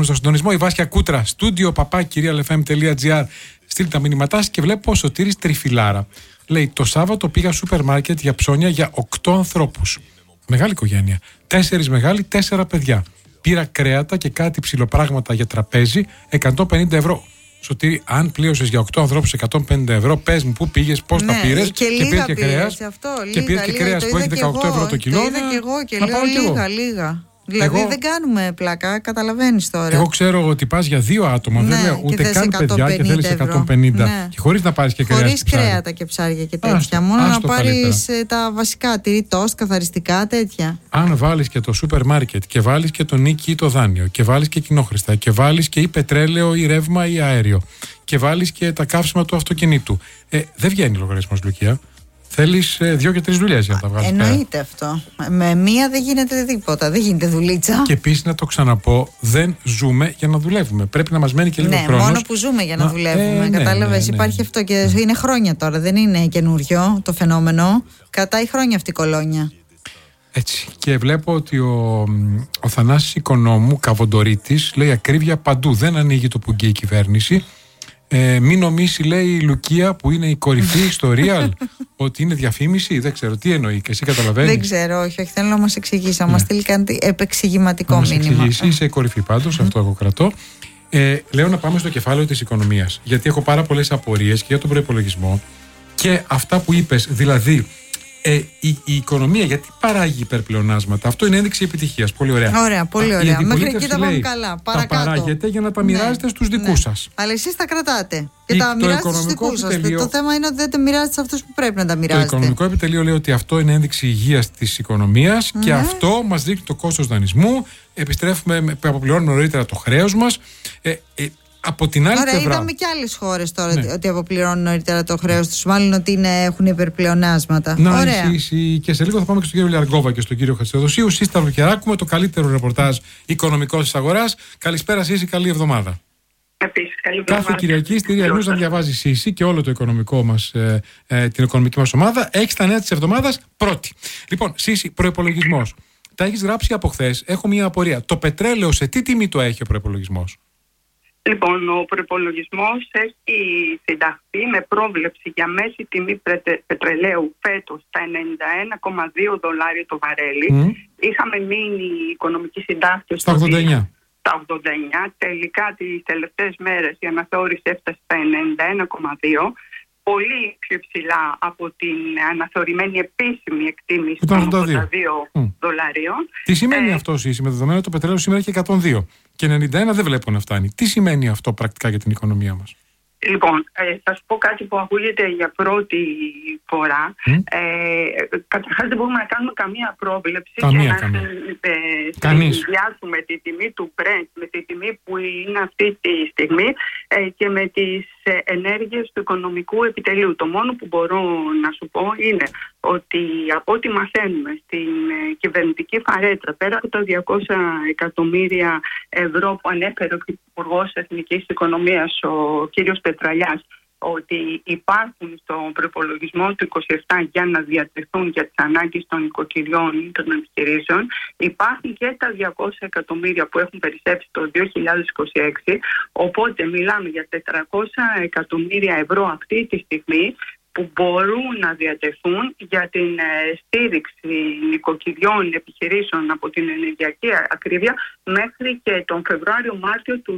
στο συντονισμό. Η Βάσια Κούτρα, στούντιο papakirialfm.gr. Στείλτε τα μηνύματά και βλέπω ο Σωτήρης Τριφυλάρα. Λέει: το Σάββατο πήγα σούπερ μάρκετ για ψώνια για 8 ανθρώπους. Μεγάλη οικογένεια. 4 μεγάλοι, 4 παιδιά. Πήρα κρέατα και κάτι ψιλοπράγματα για τραπέζι, 150 ευρώ. Σωτήρη, αν πλήρωσες για 8 ανθρώπους 150 ευρώ, πες μου πού πήγες, πώς τα πήρες. Και πήρες και κρέας. Και πήρες και κρέας που έχει 18 ευρώ το κιλό. Το είδα και εγώ και λέω λίγα. Δηλαδή δεν κάνουμε πλάκα, καταλαβαίνεις τώρα. Εγώ ξέρω ότι πας για 2 άτομα, δεν λέω ούτε καν παιδιά και θέλεις 150. Και χωρίς να πάρεις και κρέας. Χωρίς κρέατα και ψάρια και τέτοια. Μόνο να πάρεις τα βασικά, τυρί, τόστ, καθαριστικά, τέτοια. Αν βάλεις και το σούπερ μάρκετ και βάλεις και το νίκη ή το δάνειο και βάλεις και κοινόχρηστα και βάλεις και ή πετρέλαιο ή ρεύμα ή αέριο και βάλεις και τα καύσιμα του αυτοκινήτου, δεν βγαίνει λογαριασμός, Λουκία. Θέλεις 2 και 3 δουλειές για να τα βγάλεις. Εννοείται αυτό. Με μία δεν γίνεται τίποτα, δεν γίνεται δουλίτσα. Και επίσης να το ξαναπώ, δεν ζούμε για να δουλεύουμε. Πρέπει να μας μένει και λίγο χρόνος. Μόνο που ζούμε για να δουλεύουμε. Κατάλαβες, υπάρχει αυτό και είναι χρόνια τώρα, δεν είναι καινούριο το φαινόμενο. Κρατάει χρόνια αυτή η κολόνια. Έτσι. Και βλέπω ότι ο Θανάσης Οικονόμου, Καβοντορίτης, λέει ακρίβεια παντού. Δεν ανοίγει το πουγγί η κυβέρνηση. Μην νομίσει, λέει η Λουκία, που είναι η κορυφή στο Real, ότι είναι διαφήμιση. Δεν ξέρω τι εννοεί και εσύ καταλαβαίνεις. Δεν ξέρω, όχι, θέλω να μας εξηγήσει. Να μας στείλει κάτι επεξηγηματικό μήνυμα. Να μας εξηγήσει, είσαι κορυφή πάντως, αυτό εγώ κρατώ. Λέω να πάμε στο κεφάλαιο της οικονομίας, γιατί έχω πάρα πολλές απορίες και για τον προϋπολογισμό και αυτά που είπες, δηλαδή η οικονομία γιατί παράγει υπερπλεονάσματα. Αυτό είναι ένδειξη επιτυχίας. Πολύ ωραία. Ωραία, πολύ ωραία. Μέχρι εκεί τα πάμε καλά. Τα παράγετε για να τα μοιράζετε στους δικούς σας. Αλλά εσείς τα κρατάτε. Και τα μοιράζετε στους δικούς σας. Το θέμα είναι ότι δεν τα μοιράζετε σε αυτούς που πρέπει να τα μοιράζετε. Το Οικονομικό Επιτελείο λέει ότι αυτό είναι ένδειξη υγείας της οικονομίας και αυτό μας δείχνει το κόστος δανεισμού. Επιστρέφουμε, αποπληρώνουμε νωρίτερα το χρέος μας. Από την άλλη πλευρά. Είδαμε και άλλες χώρες τώρα ότι αποπληρώνουν νωρίτερα το χρέος τους, μάλλον ότι έχουν υπερπλεονάσματα. Ωραία. Και σε λίγο θα πάμε και στον κύριο Λιαργκόβα και στον κύριο Χατζηδοσίου. Σύστα Λουκιαράκου με το καλύτερο ρεπορτάζ οικονομικό της αγοράς. Καλησπέρα, Σύση, καλή εβδομάδα. Επίσης, καλή εβδομάδα. Κάθε Κυριακή στη Real News να διαβάζει Σύση και όλο το οικονομικό μας, την οικονομική μας ομάδα. Έχεις τα νέα της εβδομάδας πρώτη. Λοιπόν, Σύση, προϋπολογισμός. Τα έχεις γράψει από χθες. Έχω μια απορία. Το πετρέλαιο σε τι τιμή το έχει ο προϋπολογισμός? Λοιπόν, ο προϋπολογισμός έχει συνταχθεί με πρόβλεψη για μέση τιμή πετρελαίου φέτος στα $91,2 το βαρέλι. Είχαμε μείνει οικονομικοί συντάκτες στα 89. Τα 89. Τελικά τις τελευταίες μέρες η αναθεώρηση έφτασε στα 91,2. Πολύ πιο ψηλά από την αναθεωρημένη επίσημη εκτίμηση των $82. Τι σημαίνει αυτό, Σύση, με δεδομένο το πετρέλαιο σήμερα έχει 102 και 91 δεν βλέπω να φτάνει. Τι σημαίνει αυτό πρακτικά για την οικονομία μας? Λοιπόν, θα σου πω κάτι που ακούγεται για πρώτη φορά. Καταρχάς δεν μπορούμε να κάνουμε καμία πρόβλεψη και να συνδυάσουμε τη τιμή του Brent με τη τιμή που είναι αυτή τη στιγμή και με τις ενέργειες του Οικονομικού Επιτελείου. Το μόνο που μπορώ να σου πω είναι ότι από ό,τι μαθαίνουμε στην κυβερνητική φαρέτρα, πέρα από τα 200 εκατομμύρια ευρώ που ανέφερε ο Υπουργός Εθνικής Οικονομίας, ο κύριος Πετραλιάς, ότι υπάρχουν στον προϋπολογισμό του 2027 για να διατεθούν για τις ανάγκες των οικοκυριών των επιχειρήσεων, υπάρχουν και τα 200 εκατομμύρια που έχουν περισσέψει το 2026, οπότε μιλάμε για 400 εκατομμύρια ευρώ αυτή τη στιγμή που μπορούν να διατεθούν για την στήριξη νοικοκυριών επιχειρήσεων από την ενεργειακή ακρίβεια μέχρι και τον Φεβρουάριο-Μάρτιο του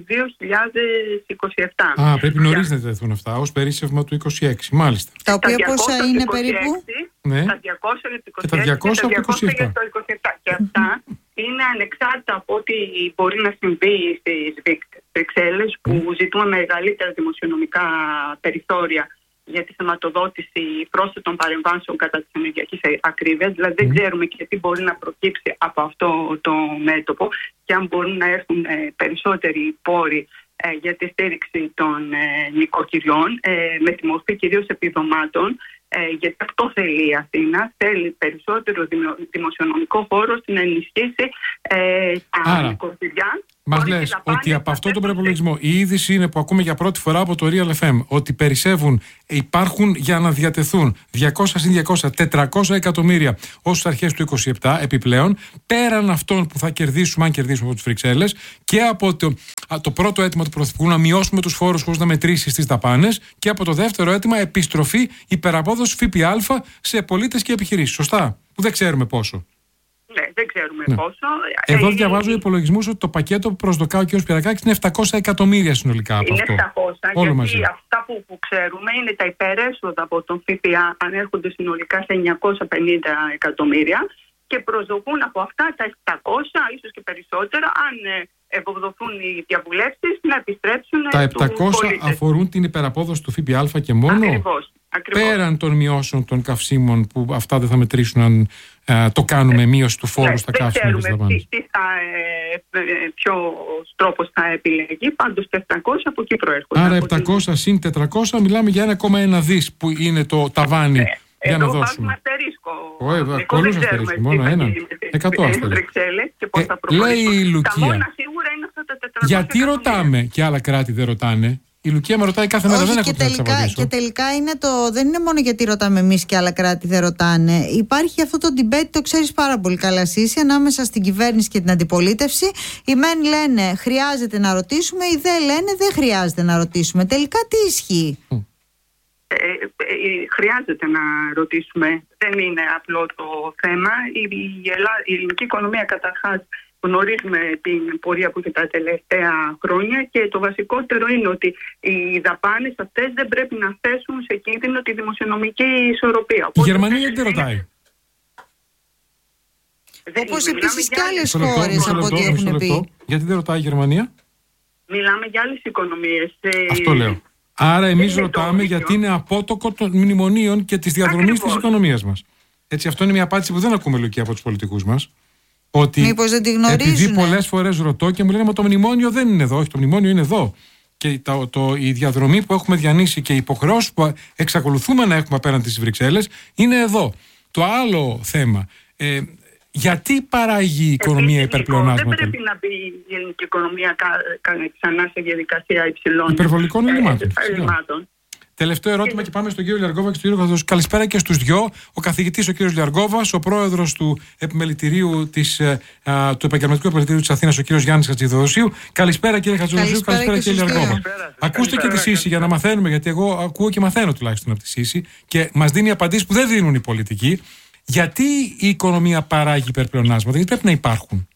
2027. Πρέπει νωρίς να διατεθούν αυτά, ως περίσσευμα του 26, μάλιστα. Τα οποία πόσα είναι περίπου? Τα 200 για το 26 και τα 200 για το 27. Και αυτά είναι ανεξάρτητα από ό,τι μπορεί να συμβεί στις Βρυξέλλες, που ζητούμε μεγαλύτερα δημοσιονομικά περιθώρια για τη χρηματοδότηση πρόσθετων παρεμβάσεων κατά της ενεργειακής ακρίβειας. Δηλαδή δεν ξέρουμε και τι μπορεί να προκύψει από αυτό το μέτωπο και αν μπορούν να έρθουν περισσότεροι πόροι για τη στήριξη των νοικοκυριών με τη μορφή κυρίως επιδομάτων, γιατί αυτό θέλει η Αθήνα. Θέλει περισσότερο δημοσιονομικό χώρο στην ενισχύση τα νοικοκυριά. Μας λες ότι από αυτό τον προϋπολογισμό η είδηση είναι που ακούμε για πρώτη φορά από το Real FM ότι υπάρχουν για να διατεθούν 400 εκατομμύρια ως αρχές του 27 επιπλέον, πέραν αυτών που θα κερδίσουμε αν κερδίσουμε από τις Βρυξέλλες, και από το πρώτο αίτημα του Πρωθυπουργού να μειώσουμε τους φόρους χωρίς να μετρήσει στις δαπάνες, και από το δεύτερο αίτημα επιστροφή υπεραπόδοση ΦΠΑ σε πολίτες και επιχειρήσεις. Σωστά? Που δεν ξέρουμε πόσο. Ναι, δεν ξέρουμε πόσο. Εδώ διαβάζω υπολογισμούς ότι το πακέτο που προσδοκά ο κ. Σπυρακάκης είναι 700 εκατομμύρια συνολικά από αυτό. Είναι 700, όλο γιατί μαζί. αυτά που ξέρουμε είναι τα υπερέσοδα από τον ΦΠΑ, ανέρχονται συνολικά σε 950 εκατομμύρια και προσδοκούν από αυτά τα 700, ίσως και περισσότερα, αν ευοδοθούν οι διαβουλεύσεις, να επιστρέψουν. Τα 700 αφορούν την υπεραπόδοση του ΦΠΑ και μόνο. Ακριβώς. Πέραν των μειώσεων των καυσίμων, που αυτά δεν θα μετρήσουν αν το κάνουμε μείωση του φόρου στα καύσιμα. Δεν ξέρουμε ποιος τρόπος θα επιλεγεί, πάντως 700 από εκεί προέρχονται. Άρα 700 συν 400 μιλάμε για 1,1 δις που είναι το ταβάνι για να δώσουμε. Εδώ πολλούς αστερίσκους, μόνο ένα. 100 αστερίσκους. Λέει η Λουκία, γιατί ρωτάμε και άλλα κράτη δεν ρωτάνε? Η Λουκία με ρωτάει κάθε μέρα, δεν έχω τι να της απαντήσω. Και τελικά δεν είναι μόνο γιατί ρωτάμε εμείς και άλλα κράτη δεν ρωτάνε. Υπάρχει αυτό το debate, το ξέρεις πάρα πολύ καλά, Σύση, ανάμεσα στην κυβέρνηση και την αντιπολίτευση. Οι μεν λένε χρειάζεται να ρωτήσουμε, οι δε λένε δεν χρειάζεται να ρωτήσουμε. Τελικά τι ισχύει? Χρειάζεται να ρωτήσουμε. Δεν είναι απλό το θέμα. Η ελληνική οικονομία καταρχάς, γνωρίζουμε την πορεία που έχει τα τελευταία χρόνια και το βασικότερο είναι ότι οι δαπάνες αυτές δεν πρέπει να θέσουν σε κίνδυνο τη δημοσιονομική ισορροπία. Η Γερμανία γιατί δεν ρωτάει? Όπως επίσης και άλλες χώρες από ό,τι έχουν πει. Γιατί δεν ρωτάει η Γερμανία? Μιλάμε για άλλες οικονομίες. Αυτό λέω. Άρα εμείς ρωτάμε γιατί είναι απότοκο των μνημονίων και της διαδρομής της οικονομίας μας. Έτσι, αυτό είναι μια απάντηση που δεν ακούμε, Λουκία, από τους πολιτικούς μας. Ότι μήπως δεν τη γνωρίζουν? Επειδή πολλές φορές ρωτώ και μου λένε, μα το μνημόνιο δεν είναι εδώ. Όχι, το μνημόνιο είναι εδώ. Και η διαδρομή που έχουμε διανύσει και οι υποχρεώσεις που εξακολουθούμε να έχουμε απέναντι στις Βρυξέλλες είναι εδώ. Το άλλο θέμα. Γιατί παράγει η οικονομία υπερπλεονάσματα? Δεν πρέπει να μπει η ελληνική οικονομία ξανά σε διαδικασία υψηλών υπερβολικών ελλημάτων. Τελευταίο ερώτημα και πάμε στον κύριο Λιαργόβα και στον κύριο Καθώς. Καλησπέρα και στους δυο. Ο καθηγητής ο κύριος Λιαργόβας, ο πρόεδρος του επιμελητηρίου του Επαγγελματικού Επιμελητηρίου της Αθήνας, ο κύριος Γιάννης Χατζηδοδοσίου. Καλησπέρα κύριε Χατζηδοδοσίου, καλησπέρα κύριε Λιαργόβα. Ακούστε και τη Σύση για να μαθαίνουμε, γιατί εγώ ακούω και μαθαίνω τουλάχιστον από τη Σύση και μας δίνει απαντήσεις που δεν δίνουν οι πολιτικοί. Γιατί η οικονομία παράγει υπερπλεονάσματα, γιατί πρέπει να υπάρχουν?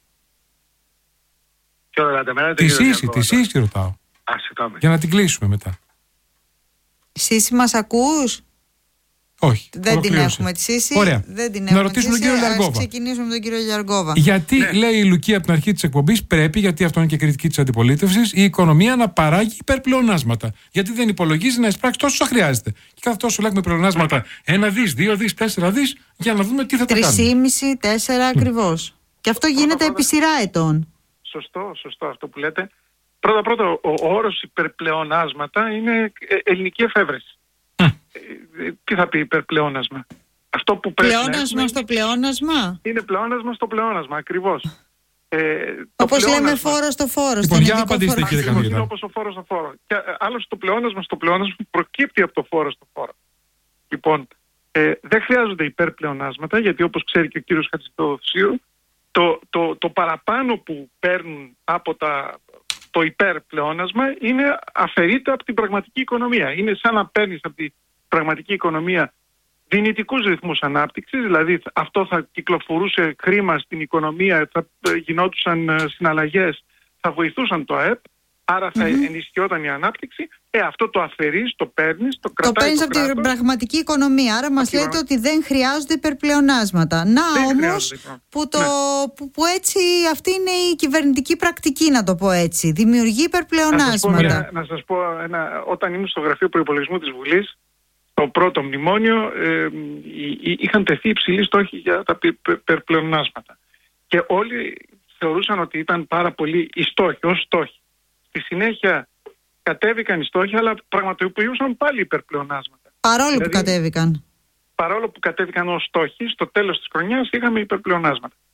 Τη Σύση ρωτάω. Για να την κλείσουμε μετά. Σύση, μας ακούς? Όχι. Δεν την έχουμε τη Σύση. Ωραία. Δεν την να ρωτήσουμε τον κύριο Λιαργόβα. Ας ξεκινήσουμε με τον κύριο Λιαργόβα. Γιατί, λέει η Λουκία από την αρχή της εκπομπής, πρέπει, γιατί αυτό είναι και κριτική της αντιπολίτευσης, η οικονομία να παράγει υπερπλεονάσματα. Γιατί δεν υπολογίζει να εισπράξει τόσο όσο χρειάζεται. Και κάθε τόσο λέγουμε πλεονάσματα 1 δις, 2 δις, 4 δις, για να δούμε τι θα τα κάνουμε. 3,5, 4 ακριβώς. Και αυτό γίνεται επί σειρά ετών. Σωστό αυτό που λέτε. Πρώτα, ο όρος υπερπλεονάσματα είναι ελληνική εφεύρεση. Τι θα πει υπερπλεόνασμα? Αυτό που πρέπει πλεόνασμα στο πλεόνασμα. Είναι πλεόνασμα στο πλεόνασμα, ακριβώς. Όπως λέμε φόρο στο φόρο. Λοιπόν, για απαντήστε κύριε Καθηγητά. Είναι όπως ο φόρος στο φόρο. Και άλλωστε το πλεόνασμα στο πλεόνασμα προκύπτει από το φόρο στο φόρο. Λοιπόν, δεν χρειάζονται υπερπλεονάσματα, γιατί όπως ξέρει και ο κύριος Χατζηδοδοσίου, το παραπάνω που παίρνουν από το υπερπλεόνασμα αφαιρείται από την πραγματική οικονομία. Είναι σαν να παίρνεις από την πραγματική οικονομία δυνητικούς ρυθμούς ανάπτυξης, δηλαδή αυτό θα κυκλοφορούσε χρήμα στην οικονομία, θα γινόντουσαν συναλλαγές, θα βοηθούσαν το ΑΕΠ, άρα θα ενισχυόταν η ανάπτυξη. Αυτό το αφαιρείς, το παίρνεις, το κρατάει. Το παίρνεις από την πραγματική οικονομία. Άρα μας λέτε ότι δεν χρειάζονται υπερπλεονάσματα. Να όμως που έτσι αυτή είναι η κυβερνητική πρακτική, να το πω έτσι. Δημιουργεί υπερπλεονάσματα. Να σας πω, όταν ήμουν στο γραφείο προϋπολογισμού της Βουλής, το πρώτο μνημόνιο, είχαν τεθεί υψηλοί στόχοι για τα υπερπλεονάσματα. Και όλοι θεωρούσαν ότι ήταν πάρα πολύ οι στόχοι, ως στόχοι. Στη συνέχεια κατέβηκαν οι στόχοι, αλλά πραγματοποιούσαν πάλι υπερπλεονάσματα. Παρόλο που κατέβηκαν. Παρόλο που κατέβηκαν ως στόχοι, στο τέλος της χρονιάς είχαμε υπερπλεονάσματα.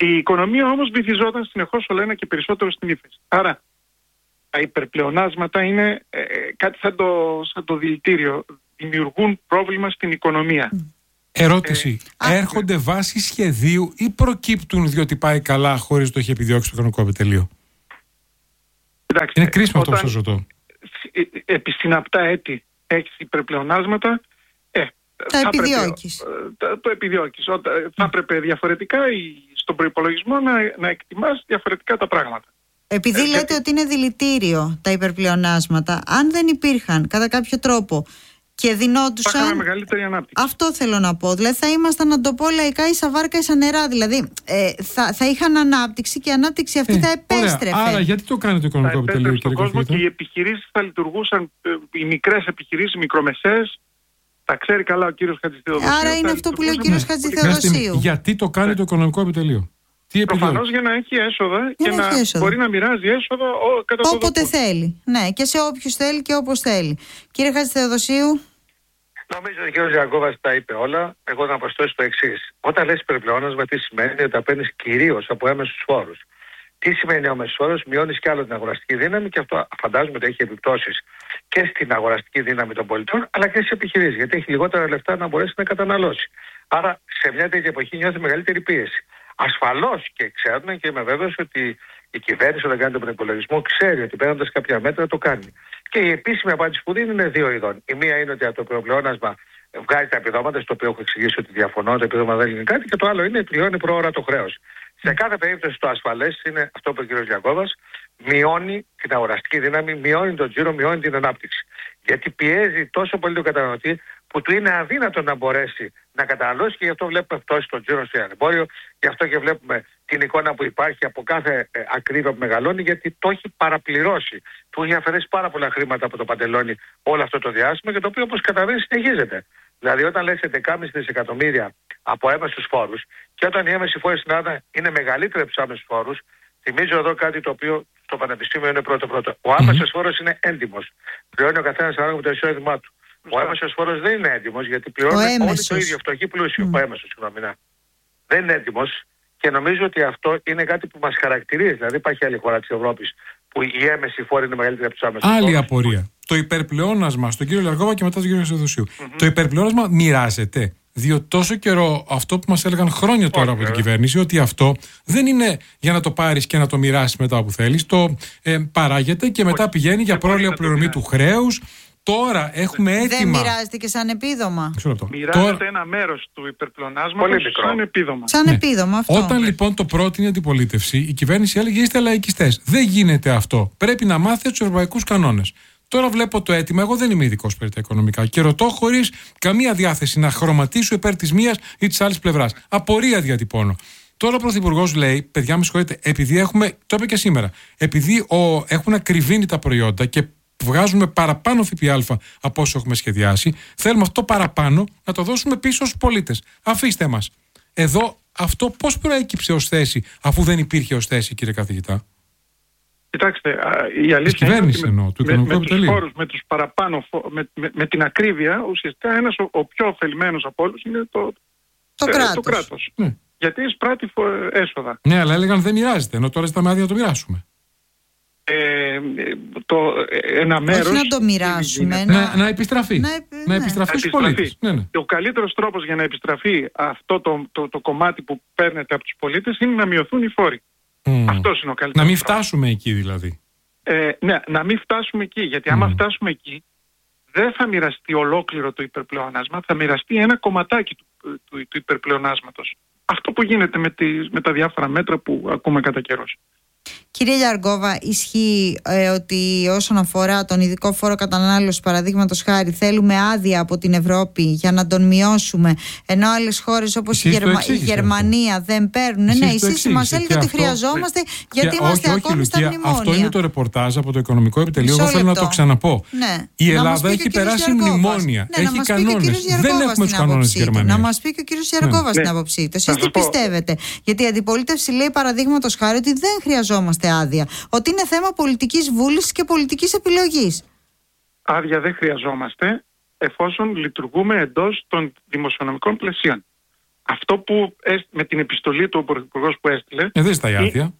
Η οικονομία όμως βυθιζόταν συνεχώς όλο ένα και περισσότερο στην ύφεση. Άρα τα υπερπλεονάσματα είναι κάτι σαν το δηλητήριο. Δημιουργούν πρόβλημα στην οικονομία. Ερώτηση. Έρχονται βάσει σχεδίου ή προκύπτουν διότι πάει καλά χωρίς το έχει επιδιώξει το Οικονομικό Επιτελείο? Είναι κρίσιμο αυτό που σας ρωτώ. Επί συναπτά έτη έχεις υπερπλεονάσματα, το επιδιώκεις. Θα έπρεπε διαφορετικά στον προϋπολογισμό να εκτιμάς διαφορετικά τα πράγματα. Επειδή λέτε ότι είναι δηλητήριο τα υπερπλεονάσματα, αν δεν υπήρχαν κατά κάποιο τρόπο και δινόντουσαν. Θα είχαμε μεγαλύτερη ανάπτυξη. Αυτό θέλω να πω. Δηλαδή θα ήμασταν, να το πω λαϊκά, ίσα βάρκα ίσα νερά. Δηλαδή θα είχαν ανάπτυξη και η ανάπτυξη αυτή θα επέστρεφε. Άρα γιατί το κάνει το Οικονομικό Επιτελείο, στον κόσμο, και οι επιχειρήσεις θα λειτουργούσαν, οι μικρές επιχειρήσεις, οι μικρομεσαίες. Τα ξέρει καλά ο κύριος Χατζηθεοδοσίου. Άρα είναι αυτό που λέει ο κύριος Χατζηθεοδοσίου. Γιατί το κάνει το Οικονομικό Επιτελείο? Προφανώς για να έχει έσοδα και να μπορεί να μοιράζει έσοδα κατά όποτε θέλει. Ναι, και σε όποιους θέλει και όπως θέλει. Κύριε Χατζηθεοδοσίου. Νομίζω ότι ο κ. Λιακόβας τα είπε όλα. Εγώ να προσθέσω το εξής. Όταν λες υπερπλεόνασμα, τι σημαίνει? Ότι τα παίρνεις κυρίως από έμεσους φόρους. Τι σημαίνει ο έμεσος φόρος? Μειώνεις κι άλλο την αγοραστική δύναμη, και αυτό φαντάζομαι ότι έχει επιπτώσεις και στην αγοραστική δύναμη των πολιτών, αλλά και στις επιχειρήσεις. Γιατί έχει λιγότερα λεφτά να μπορέσει να καταναλώσει. Άρα σε μια τέτοια εποχή νιώθει μεγαλύτερη πίεση. Ασφαλώς και ξέρουμε, και είμαι βέβαιος ότι η κυβέρνηση όταν κάνει τον προϋπολογισμό ξέρει ότι παίρνοντας κάποια μέτρα το κάνει. Και η επίσημη απάντηση που δίνει είναι δύο ειδών. Η μία είναι ότι από το πλεονάσμα βγάζει τα επιδόματα, στο οποίο έχω εξηγήσει ότι διαφωνώ, τα επιδόματα δεν είναι κάτι, και το άλλο είναι ότι πληρώνει προώρα το χρέος. Σε κάθε περίπτωση το ασφαλές είναι αυτό που είπε ο κ. Λιακόβας, μειώνει την αγοραστική δύναμη, μειώνει τον τζίρο, μειώνει την ανάπτυξη. Γιατί πιέζει τόσο πολύ τον καταναλωτή που του είναι αδύνατο να μπορέσει να καταναλώσει, και γι' αυτό βλέπουμε πτώση στον τζίρο στο εμπόριο, γι' αυτό και βλέπουμε την εικόνα που υπάρχει από κάθε ακρίβεια που μεγαλώνει, γιατί το έχει παραπληρώσει. Του έχει αφαιρέσει πάρα πολλά χρήματα από το παντελόνι όλο αυτό το διάστημα, και το οποίο, όπως καταλαβαίνεις, συνεχίζεται. Δηλαδή, όταν λες 11,5 δισεκατομμύρια από έμεσους φόρους, και όταν οι έμεσοι φόροι στην Ελλάδα είναι μεγαλύτεροι από τους άμεσους φόρους, θυμίζω εδώ κάτι το οποίο στο Πανεπιστήμιο είναι πρώτο-πρώτο. Ο άμεσος φόρος είναι έντιμος. Πληρώνει ο καθένας ανάλογα με το εισόδημά του. Ο έμεσος φόρος δεν είναι έντιμος, γιατί πληρώνουν όλοι το ίδιο, φτωχοί πλούσιοι. Ο έμεσος, συγγνώμη. Δεν είναι έντιμος, και νομίζω ότι αυτό είναι κάτι που μας χαρακτηρίζει. Δηλαδή, υπάρχει άλλη χώρα της Ευρώπης που οι έμεσοι φόροι είναι μεγαλύτεροι από τους άμεσους φόρους. Άλλη απορία. Το υπερπλεόνασμα, στον κύριο Λιακόβα και μετά τον κύριο Χατζηθεοδοσίου. Το υπερπλεόνασμα μοιράζεται? Διότι τόσο καιρό αυτό που μας έλεγαν χρόνια τώρα από την κυβέρνηση, ότι αυτό δεν είναι για να το πάρεις και να το μοιράσεις μετά όπου θέλεις. Το παράγεται και μετά πηγαίνει για πρόλια πληρωμή του χρέους. Τώρα έχουμε έτοιμα. Δεν μοιράζεται και σαν επίδομα? Μοιράζεται ένα μέρος του υπερπλεονάσματος σαν επίδομα. Σαν επίδομα αυτό. Όταν λοιπόν το πρότεινε η αντιπολίτευση, η κυβέρνηση έλεγε: είστε λαϊκιστές. Δεν γίνεται αυτό. Πρέπει να μάθετε τους ευρωπαϊκούς κανόνες. Τώρα βλέπω το αίτημα, εγώ δεν είμαι ειδικός περί τα οικονομικά, και ρωτώ χωρίς καμία διάθεση να χρωματίσω υπέρ της μίας ή της άλλης πλευράς. Απορία διατυπώνω. Τώρα ο Πρωθυπουργός λέει: παιδιά, με συγχωρείτε, επειδή έχουμε, το είπε και σήμερα, επειδή έχουν ακριβήνει τα προϊόντα και βγάζουμε παραπάνω ΦΠΑ από όσο έχουμε σχεδιάσει, θέλουμε αυτό παραπάνω να το δώσουμε πίσω στους πολίτες. Αφήστε μας. Εδώ αυτό πώς προέκυψε ως θέση, αφού δεν υπήρχε ως θέση, κύριε καθηγητά? Κοιτάξτε, η αλήθεια είναι ότι με τους φόρους, με τους παραπάνω, με την ακρίβεια, ουσιαστικά ο πιο ωφελημένος από όλους είναι το κράτος. Ναι. Γιατί εισπράττει έσοδα. Ναι, αλλά έλεγαν δεν μοιράζεται, ενώ τώρα ζητάμε άδεια να το μοιράσουμε. Ένα μέρος. Όχι να το μοιράσουμε. Να επιστραφεί. Να επιστραφεί στους πολίτες. Ναι. Ο καλύτερος τρόπος για να επιστραφεί αυτό το κομμάτι που παίρνεται από τους πολίτες είναι να μειωθούν οι φόροι. Αυτός είναι ο καλύτερος. Να μην φτάσουμε εκεί δηλαδή. Ναι, να μην φτάσουμε εκεί. Γιατί άμα φτάσουμε εκεί, δεν θα μοιραστεί ολόκληρο το υπερπλεονάσμα, θα μοιραστεί ένα κομματάκι του υπερπλεονάσματος. Αυτό που γίνεται με τα διάφορα μέτρα που ακούμε κατά καιρός. Κύριε Λιακόβα, ισχύει ότι όσον αφορά τον ειδικό φόρο κατανάλωσης, παραδείγματος χάρη, θέλουμε άδεια από την Ευρώπη για να τον μειώσουμε, ενώ άλλες χώρες όπως η Γερμανία δεν παίρνουν? Ναι, εσείς μας έλεγατε ότι χρειαζόμαστε, γιατί είμαστε ακόμη στα μνημόνια. Αυτό είναι το ρεπορτάζ από το Οικονομικό Επιτελείο. Εγώ θέλω να το ξαναπώ. Ναι. Η Ελλάδα έχει περάσει μνημόνια, έχει κανόνες. Δεν έχουμε τους κανόνες της Γερμανίας. Να μας πει και ο κύριος Λιακόβας την άποψή του. Εσείς τι πιστεύετε? Γιατί η αντιπολίτευση λέει, παραδείγματος χάρη, ότι δεν χρειαζόμαστε άδεια, ότι είναι θέμα πολιτικής βούλησης και πολιτικής επιλογής. Άδεια δεν χρειαζόμαστε εφόσον λειτουργούμε εντός των δημοσιονομικών πλαισίων. Αυτό που με την επιστολή του ο Πρωθυπουργός που έστειλε. Δεν ζητάει άδεια.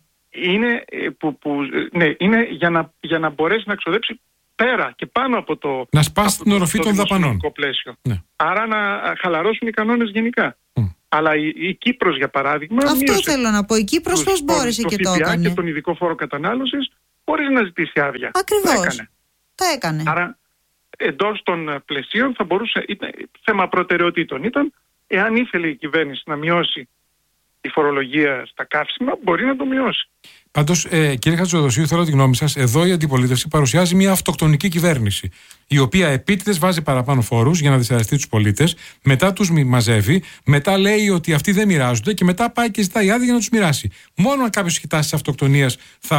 Είναι για να μπορέσει να ξοδέψει πέρα και πάνω από το. Να σπάσει την οροφή των δαπανών. Πλαίσιο. Ναι. Άρα να χαλαρώσουν οι κανόνες γενικά. Αλλά η Κύπρος, για παράδειγμα. Αυτό θέλω να πω. Η Κύπρος πώς μπόρεσε και το έκανε. Και τον ειδικό φόρο κατανάλωσης, χωρίς να ζητήσει άδεια. Ακριβώς. Το έκανε. Άρα εντός των πλαισίων θα μπορούσε. Θέμα προτεραιοτήτων ήταν, εάν ήθελε η κυβέρνηση να μειώσει η φορολογία στα καύσιμα, μπορεί να το μειώσει. Πάντως, κύριε Χατζηδοσίου, θέλω τη γνώμη σας. Εδώ η αντιπολίτευση παρουσιάζει μια αυτοκτονική κυβέρνηση, η οποία επίτηδες βάζει παραπάνω φόρους για να δυσαρεστεί τους πολίτες, μετά τους μαζεύει, μετά λέει ότι αυτοί δεν μοιράζονται και μετά πάει και ζητάει άδεια για να τους μοιράσει. Μόνο αν κάποιος έχει τάση αυτοκτονίας,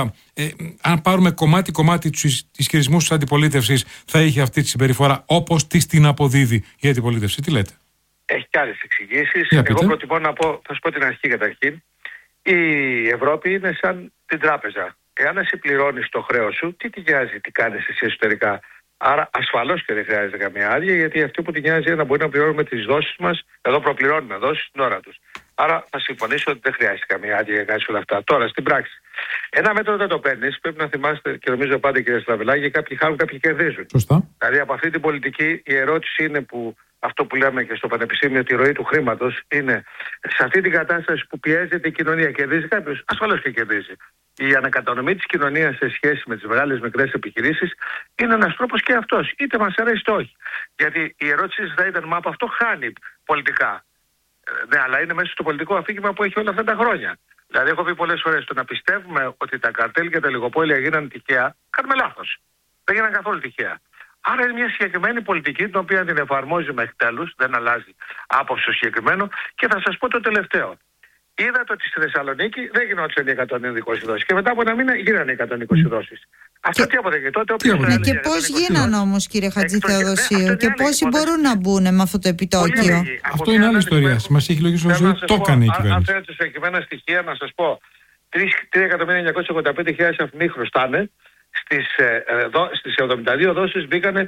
αν πάρουμε κομμάτι-κομμάτι τους ισχυρισμούς της αντιπολίτευσης, θα είχε αυτή τη συμπεριφορά όπως της την αποδίδει η αντιπολίτευση. Τι λέτε? Έχει και άλλες εξηγήσεις. Εγώ προτιμώ να πω, θα σου πω την αρχή καταρχήν. Η Ευρώπη είναι σαν την τράπεζα. Εάν εσύ πληρώνεις το χρέος σου, τι νοιάζει, τι κάνεις εσύ εσωτερικά. Άρα ασφαλώς και δεν χρειάζεται καμία άδεια, γιατί αυτό που την νοιάζει είναι να μπορεί να πληρώνουμε τις δόσεις μας. Εδώ προπληρώνουμε δόσεις την ώρα τους. Άρα θα συμφωνήσω ότι δεν χρειάζεται καμία άδεια για να κάνεις όλα αυτά. Τώρα στην πράξη. Ένα μέτρο δεν το παίρνεις, πρέπει να θυμάστε και νομίζω πάντα κύριε Στραβελάκη, κάποιοι χάνουν, κάποιοι κερδίζουν. Σωστά. Δηλαδή από αυτή την πολιτική η ερώτηση είναι που. Αυτό που λέμε και στο Πανεπιστήμιο, τη ροή του χρήματος, είναι σε αυτή την κατάσταση που πιέζεται η κοινωνία. Κερδίζει κάποιος, ασφαλώς και κερδίζει. Η ανακατανομή της κοινωνίας σε σχέση με τις μεγάλες μικρές επιχειρήσεις είναι ένας τρόπος και αυτός. Είτε μας αρέσει είτε όχι. Γιατί η ερώτηση θα ήταν, μα από αυτό χάνει πολιτικά. Ναι, αλλά είναι μέσα στο πολιτικό αφήγημα που έχει όλα αυτά τα χρόνια. Δηλαδή, έχω πει πολλές φορές, το να πιστεύουμε ότι τα καρτέλ και τα λιγοπόλια γίνανε τυχαία, κάνουμε λάθος. Δεν γίνανε καθόλου τυχαία. Άρα είναι μια συγκεκριμένη πολιτική, την οποία την εφαρμόζει μέχρι τέλους, δεν αλλάζει άποψη στο συγκεκριμένο. Και θα σας πω το τελευταίο. Είδατε ότι στη Θεσσαλονίκη δεν γινόντουσαν οι 120 δόσεις. Και μετά από ένα μήνα γίνανε οι 120 δόσεις. Αυτό τι αποτελεί τότε? Και πώς γίνανε όμως, κύριε Χατζηθεοδοσίου, και πόσοι μπορούν να μπουν με αυτό το επιτόκιο? Αυτό είναι άλλη ιστορία. Μας έχει λογίσει ο ζωή, το έκανε η κυβέρνηση. Αν θέλετε συγκεκριμένα στοιχεία, να σας πω, 3.985.000 αριθμοί χρωστάνε. Στις 72 δόσεις μπήκανε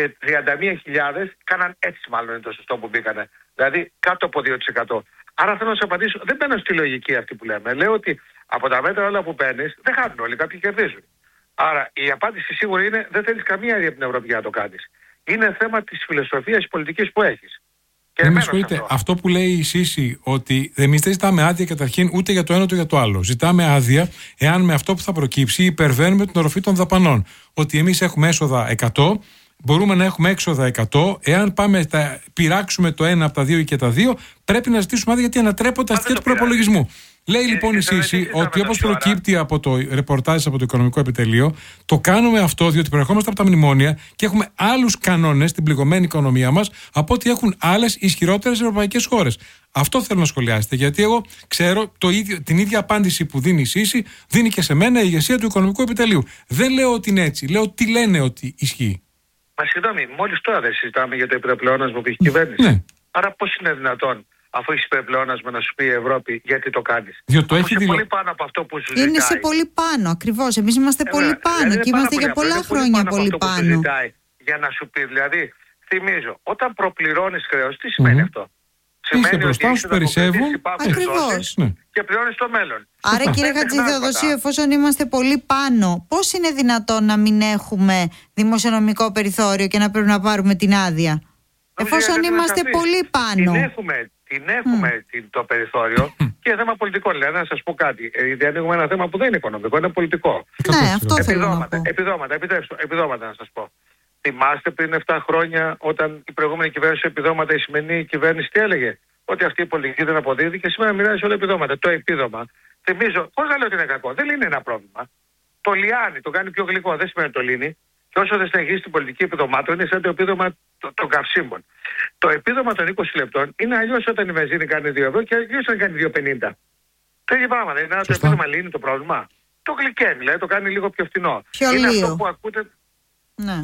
31.000, κάναν έτσι μάλλον είναι το σωστό που μπήκανε. Δηλαδή κάτω από 2%. Άρα θέλω να σας απαντήσω, δεν μπαίνω στη λογική αυτή που λέμε. Λέω ότι από τα μέτρα όλα που παίρνεις δεν χάνουν όλοι, κάποιοι κερδίζουν. Άρα η απάντηση σίγουρα είναι δεν θέλεις καμία άδεια από την Ευρώπη για να το κάνεις. Είναι θέμα της φιλοσοφίας πολιτικής που έχεις. Δεν με συγχωρείτε, αυτό που λέει η Σύση, ότι εμείς δεν ζητάμε άδεια καταρχήν ούτε για το ένα ούτε για το άλλο. Ζητάμε άδεια εάν με αυτό που θα προκύψει υπερβαίνουμε την οροφή των δαπανών. Ότι εμείς έχουμε έσοδα 100, μπορούμε να έχουμε έξοδα 100. Εάν πάμε πειράξουμε το ένα από τα δύο ή και τα δύο, πρέπει να ζητήσουμε άδεια γιατί ανατρέπονται τα στοιχεία του προϋπολογισμού. Λέει λοιπόν η Σύση ότι όπως προκύπτει από το ρεπορτάζ από το Οικονομικό Επιτελείο, το κάνουμε αυτό διότι προερχόμαστε από τα μνημόνια και έχουμε άλλους κανόνες στην πληγωμένη οικονομία μας από ό,τι έχουν άλλες ισχυρότερες ευρωπαϊκές χώρες. Αυτό θέλω να σχολιάσετε, γιατί εγώ ξέρω την ίδια απάντηση που δίνει η Σύση, δίνει και σε μένα η ηγεσία του Οικονομικού Επιτελείου. Δεν λέω ότι είναι έτσι, λέω τι λένε ότι ισχύει. Μα συγγνώμη, μόλις τώρα δεν συζητάμε για το υπερπλεόνασμα που έχει η κυβέρνηση. Ναι. Άρα πώς είναι δυνατόν, αφού έχει υπερπλεόνασμα, να σου πει η Ευρώπη γιατί το κάνεις? Διότι το έχει πολύ πάνω από αυτό που σου ζητάει. Είναι σε πολύ πάνω, ακριβώς. Εμείς είμαστε πολύ πάνω και είμαστε για πολλά χρόνια πολύ πάνω. Για να σου πει, δηλαδή, θυμίζω, όταν προπληρώνεις χρέος, τι σημαίνει αυτό? Σημαίνει μπροστά σου, περισσεύουν. Ακριβώς. Και πληρώνεις το μέλλον. Άρα, κύριε Χατζηθεοδοσίου, εφόσον είμαστε πολύ πάνω, πώς είναι δυνατόν να μην έχουμε δημοσιονομικό περιθώριο και να πρέπει να πάρουμε την άδεια? Εφόσον είμαστε πολύ πάνω. Την έχουμε το περιθώριο και θέμα πολιτικό. Δηλαδή, να σας πω κάτι. Διανοίγουμε ένα θέμα που δεν είναι οικονομικό, είναι πολιτικό. Ναι, αυτό θέλω να πω. Επιδόματα να σας πω. Θυμάστε πριν 7 χρόνια, όταν η προηγούμενη κυβέρνηση επιδόματα, η σημερινή κυβέρνηση τι έλεγε? Ότι αυτή η πολιτική δεν αποδίδει και σήμερα μοιράζει όλα επιδόματα. Το επίδομα, θυμίζω, πώς να λέω ότι είναι κακό? Δεν λύνει ένα πρόβλημα. Το λιάνει, το κάνει πιο γλυκό. Δεν σημαίνει το λύνει. Και όσο δεν συνεχίσει την πολιτική επιδομάτων, είναι σαν το επίδομα των καυσίμων. Το επίδομα των 20 λεπτών είναι αλλιώς όταν η βενζίνη κάνει 2 ευρώ και αλλιώς όταν κάνει 2,50. Το ίδιο πράγμα. Δηλαδή, το επίδομα λύνει το πρόβλημα. Το γλυκαίνει, δηλαδή το κάνει λίγο πιο φθηνό. Είναι αυτό που ακούτε. Ναι.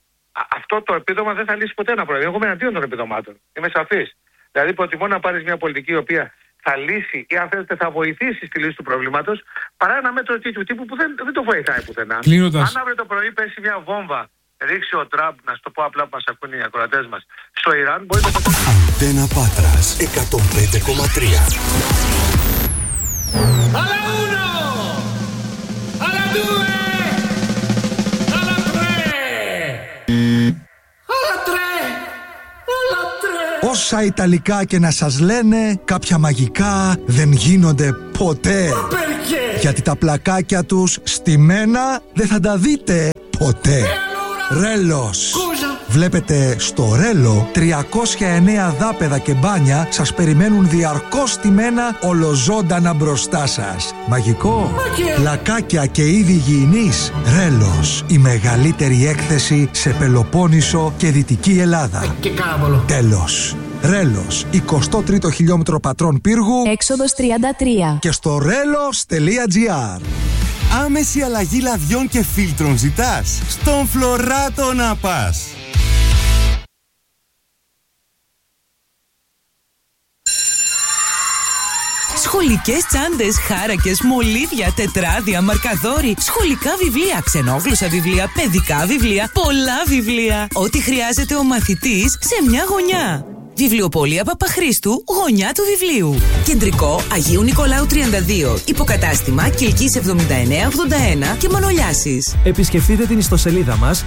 Αυτό το επίδομα δεν θα λύσει ποτέ ένα πρόβλημα. Εγώ είμαι εναντίον των επιδομάτων. Είμαι σαφής. Δηλαδή, προτιμώ να πάρεις μια πολιτική η οποία θα λύσει ή αν θέλετε θα βοηθήσει στη λύση του προβλήματος, παρά ένα μέτρο τέτοιου τύπου που δεν το βοηθάει πουθενά. Κλείνοντας. Αν αύριο το πρωί πέσει μια βόμβα ρίξει ο Τραμπ, να σου το πω απλά που μας ακούνε οι ακροατές μας, στο Ιράν, μπορεί να το κάνει. Αντένα Πάτρας 105,3. Alla uno, alla due, alla tre, alla tre. Όσα Ιταλικά και να σας λένε, κάποια μαγικά δεν γίνονται ποτέ. Γιατί τα πλακάκια τους στημένα δεν θα τα δείτε ποτέ. Ρέλος. Βλέπετε, στο Ρέλο 309 δάπεδα και μπάνια σας περιμένουν διαρκώς στημένα ολοζώντανα μπροστά σας. Μαγικό. Πλακάκια και είδη υγιεινής. Ρέλος, η μεγαλύτερη έκθεση σε Πελοπόννησο και Δυτική Ελλάδα. Και κάβολο. Τέλος. Ρέλος, 23ο χιλιόμετρο Πατρών Πύργου, έξοδος 33. και στο relos.gr. Άμεση αλλαγή λαδιών και φίλτρων ζητάς? Στον Φλωράτο να πας. Σχολικές τσάντες, χάρακες, μολύβια, τετράδια, μαρκαδόροι, σχολικά βιβλία, ξενόγλωσσα βιβλία, παιδικά βιβλία, πολλά βιβλία. Ό,τι χρειάζεται ο μαθητής σε μια γωνιά. Βιβλιοπωλεία Παπαχρήστου, γωνιά του βιβλίου. Κεντρικό Αγίου Νικολάου 32. Υποκατάστημα Κιλκής 7981 και Μανολιάσης. Επισκεφτείτε την ιστοσελίδα μας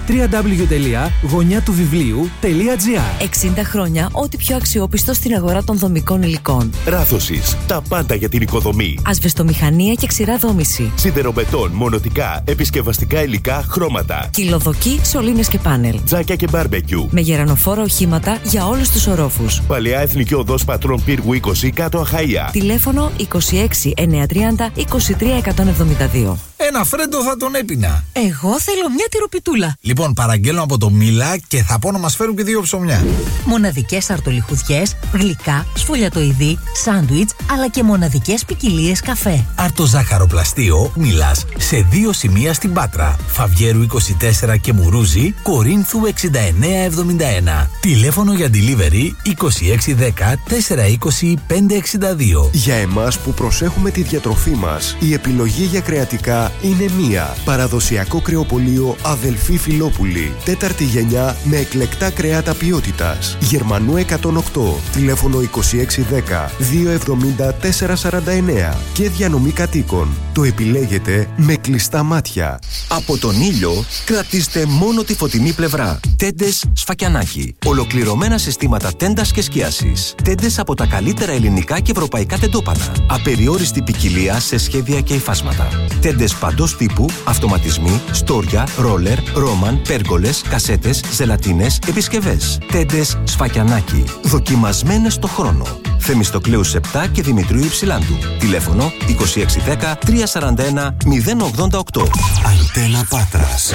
www.γωνιατουβιβλίου.gr. 60 χρόνια, ό,τι πιο αξιόπιστο στην αγορά των δομικών υλικών. Ράθωσης, τα πάντα για την οικοδομή. Ασβεστομηχανία και ξηρά δόμηση. Σιδεροβετόν, μονοτικά, επισκευαστικά υλικά, χρώματα. Κυλοδοκί, σωλήνες και πάνελ. Τζάκια και μπάρμπεκιου. Με γερανοφόρα οχήματα για όλους τους ορόφους. Παλαιά Εθνική Οδός Πατρών Πύργου 20, κάτω Αχαΐα. Τηλέφωνο 26 930 23 172. Ένα φρέντο θα τον έπινα. Εγώ θέλω μια τυροπιτούλα. Λοιπόν, παραγγέλνω από το Μίλα και θα πω να μας φέρουν και 2 ψωμιά. Μοναδικές αρτολιχουδιές, γλυκά, σφολιατοειδή, σάντουιτς, αλλά και μοναδικές ποικιλίες καφέ. Αρτοζάχαροπλαστείο Μίλας σε 2 σημεία στην Πάτρα. Φαβιέρου 24 και Μουρούζι, Κορίνθου 6971. Τηλέφωνο για delivery 2610 420 562. Για εμάς που προσέχουμε τη διατροφή μας, η επιλογή για κρεατικά είναι μία. Παραδοσιακό κρεοπωλείο Αδελφή Φιλόπουλη. 4η γενιά με εκλεκτά κρεάτα ποιότητας. Γερμανού 108. Τηλέφωνο 2610 270 449. Και διανομή κατοίκων. Το επιλέγετε με κλειστά μάτια. Από τον ήλιο κρατήστε μόνο τη φωτεινή πλευρά. Τέντες Σφακιανάκι. Ολοκληρωμένα συστήματα τέντας και σκίασης. Τέντες από τα καλύτερα ελληνικά και ευρωπαϊκά τεντόπανα. Απεριόριστη ποικιλία σε σχέδια και υφάσματα. Τέντες παντός τύπου, αυτοματισμοί, στόρια, ρόλερ, ρόμαν, πέργολες, κασέτες, ζελατίνες, επισκευές. Τέντες Σφακιανάκι. Δοκιμασμένες στο χρόνο. Θεμιστοκλέους 7 και Δημητρίου Υψηλάντου. Τηλέφωνο 2610 341 088. Αντένα Πάτρας.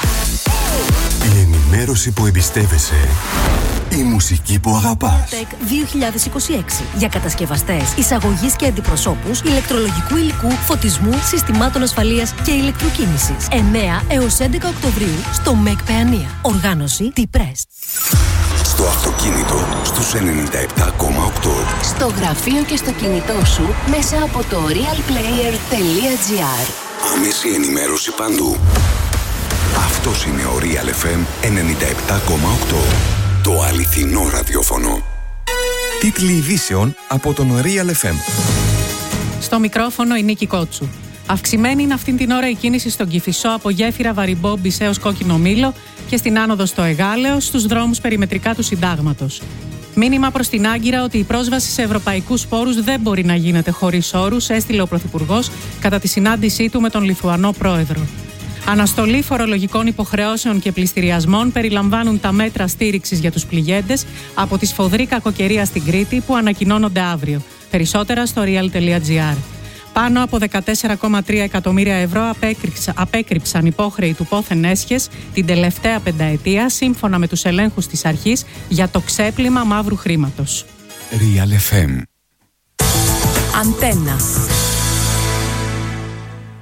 Η ενημέρωση που εμπιστεύεσαι. Η μουσική που αγαπάς. Tech 2026. Για κατασκευαστές, εισαγωγής και αντιπροσώπους, ηλεκτρολογικού υλικού, φωτισμού, συστημάτων ασφαλείας και ηλεκτροκίνησης. 9 έως 11 Οκτωβρίου στο ΜΕΚ Παιανία. Οργάνωση T-Press. Στο αυτοκίνητο στους 97,8. Στο γραφείο και στο κινητό σου μέσα από το realplayer.gr. Άμεση ενημέρωση παντού. Αυτός είναι ο Real FM 97,8. Το αληθινό ραδιόφωνο. Τίτλοι ειδήσεων από τον Real FM. Στο μικρόφωνο η Νίκη Κότσου. Αυξημένη είναι αυτήν την ώρα η κίνηση στον Κηφισό από γέφυρα Βαριμπόμπης έως Κόκκινο Μήλο και στην άνοδο στο Εγάλεος στους δρόμους περιμετρικά του Συντάγματος. Μήνυμα προς την Άγκυρα ότι η πρόσβαση σε ευρωπαϊκούς πόρους δεν μπορεί να γίνεται χωρίς όρους, έστειλε ο Πρωθυπουργός κατά τη συνάντησή του με τον Λιθουανό Πρόεδρο. Αναστολή φορολογικών υποχρεώσεων και πληστηριασμών περιλαμβάνουν τα μέτρα στήριξης για τους πληγέντες από τη σφοδρή κακοκαιρία στην Κρήτη που ανακοινώνονται αύριο. Περισσότερα στο real.gr. Πάνω από 14,3 εκατομμύρια ευρώ απέκρυψαν υπόχρεοι του πόθεν έσχες την τελευταία πενταετία, σύμφωνα με τους ελέγχους της αρχής για το ξέπλυμα μαύρου χρήματος. Real FM. Αντένα.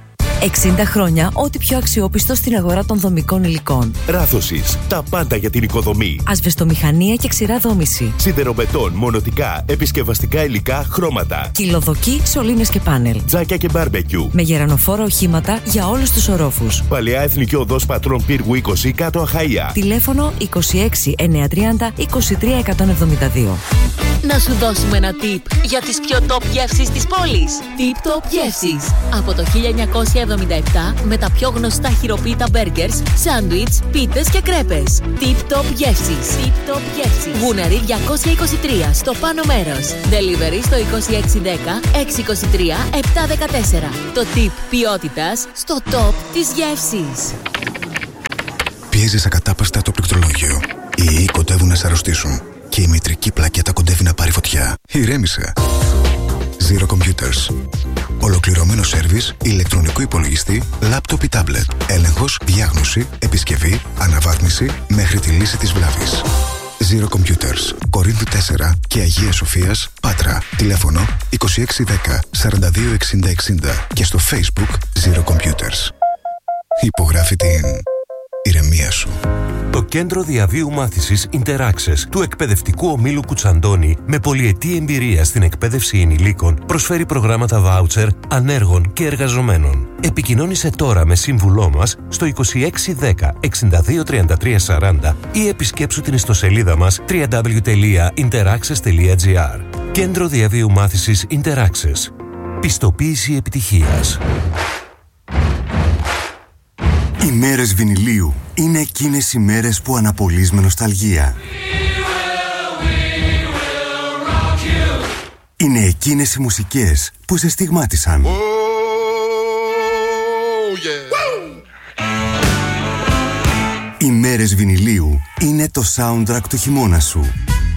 60 χρόνια ό,τι πιο αξιόπιστο στην αγορά των δομικών υλικών. Ράθωσης. Τα πάντα για την οικοδομή. Ασβεστομηχανία και ξηρά δόμηση. Σιδεροβετών, μονοτικά, επισκευαστικά υλικά, χρώματα. Κυλοδοκή, σωλήνες και πάνελ. Τζάκια και μπάρμπεκιου. Με γερανοφόρα οχήματα για όλους τους ορόφους. Παλαιά Εθνική Οδός Πατρών Πύργου 20 κάτω Αχαΐα. Τηλέφωνο 26 930 23 172. Να σου δώσουμε ένα tip για τις πιο top γεύσεις της πόλης. Tip Top Γεύσεις. Από το 1977 με τα πιο γνωστά χειροποίητα μπέργκερς, σάντουιτς, πίτες και κρέπες. Tip Top Γεύσεις. Tip Top Γεύσεις. Γούναρη 223 στο πάνω μέρος. Delivery στο 2610 623 714. Το tip ποιότητας στο top της γεύσης. Πιέζεις ακατάπαστα το πληκτρολόγιο. Οι ιοί κοντεύουν να σε αρρωστήσουν. Και η μητρική πλακέτα κοντεύει να πάρει φωτιά. Ηρέμησε. Zero Computers. Ολοκληρωμένο σέρβις, ηλεκτρονικού υπολογιστή, λάπτοπ ή τάμπλετ. Έλεγχος, διάγνωση, επισκευή, αναβάθμιση μέχρι τη λύση της βλάβης. Zero Computers. Κορίνθου 4 και Αγίας Σοφίας, Πάτρα. Τηλέφωνο 2610 42 60 60 και στο Facebook Zero Computers. Υπογράφει την ηρεμία σου. Το Κέντρο Διαβίου Μάθησης Interaccess του Εκπαιδευτικού Ομίλου Κουτσαντώνη, με πολυετή εμπειρία στην εκπαίδευση ενηλίκων, προσφέρει προγράμματα βάουτσερ ανέργων και εργαζομένων. Επικοινώνησε τώρα με σύμβουλό μας στο 2610 62 33 40 ή επισκέψου την ιστοσελίδα μας www.interaccess.gr. Κέντρο Διαβίου Μάθησης Interaccess. Πιστοποίηση επιτυχίας. Οι μέρες βινιλίου είναι εκείνες οι μέρες που αναπολύς με νοσταλγία. Είναι εκείνες οι μουσικές που σε στιγμάτισαν. Οι μέρες βινιλίου είναι το soundtrack του χειμώνα σου.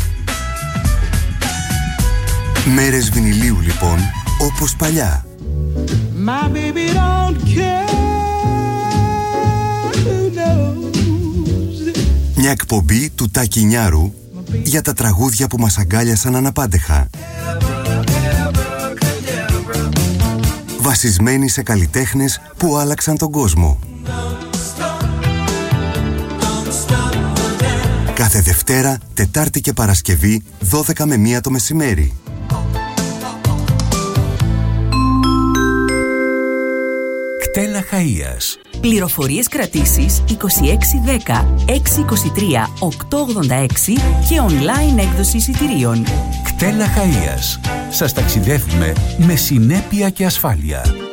Μέρες βινιλίου λοιπόν, όπως παλιά. My baby don't care. Μια εκπομπή του Τάκη Νιάρου για τα τραγούδια που μας αγκάλιασαν αναπάντεχα. Βασισμένοι σε καλλιτέχνες που άλλαξαν τον κόσμο. Κάθε Δευτέρα, Τετάρτη και Παρασκευή, 12 με 1 το μεσημέρι. Κτέλ Αχαΐας. Πληροφορίες κρατήσεις 2610 623 886 και online έκδοση εισιτηρίων. Κτέλ Αχαΐας. Σας ταξιδεύουμε με συνέπεια και ασφάλεια.